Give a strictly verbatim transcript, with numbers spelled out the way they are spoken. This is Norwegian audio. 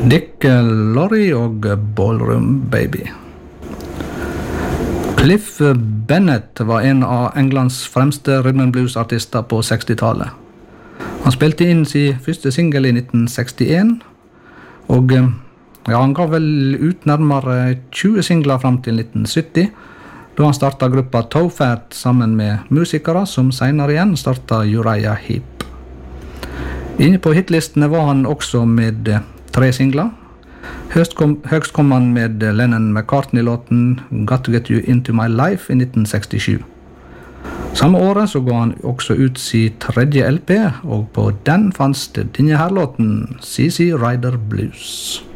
Dick Lorry og Ballroom Baby. Cliff Bennett var en av Englands fremste rhythm and blues-artister på sekstitallet. Han spilte inn sin første single i nitten sekstien, og ja, han gav vel ut nærmere tjue singler frem til nitten sytti, da han startet gruppa Toe Fat sammen med musikere som senere igjen startet Uriah Heep. Inne på hitlistene var han også med tre singler. Høgst kom, høgst kom han med Lennon McCartney-låten Got to Get You Into My Life i nitten sekstisju. Samme året så ga han også ut sin tredje L P, og på den fanns det denne her låten, C C Rider Blues.